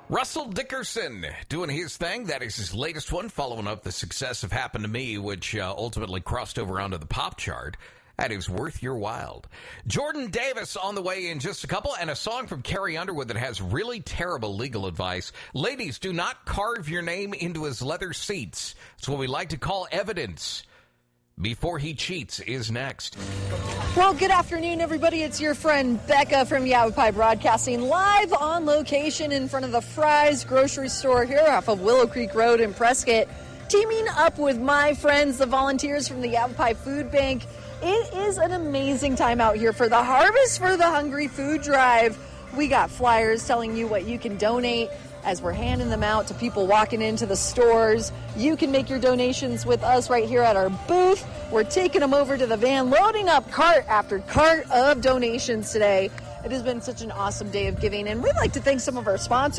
Russell Dickerson doing his thing. That is his latest one, following up the success of Happened to Me, which ultimately crossed over onto the pop chart. That is Worth Your While. Jordan Davis on the way in just a couple, and a song from Carrie Underwood that has really terrible legal advice. Ladies, do not carve your name into his leather seats. It's what we like to call evidence. Before He Cheats is next. Well, good afternoon, everybody. It's your friend Becca from Yavapai Broadcasting, live on location in front of the Fry's grocery store here off of Willow Creek Road in Prescott, teaming up with my friends, the volunteers from the Yavapai Food Bank. It is an amazing time out here for the Harvest for the Hungry food drive. We got flyers telling you what you can donate as we're handing them out to people walking into the stores. You can make your donations with us right here at our booth. We're taking them over to the van, loading up cart after cart of donations today. It has been such an awesome day of giving, and we'd like to thank some of our sponsors.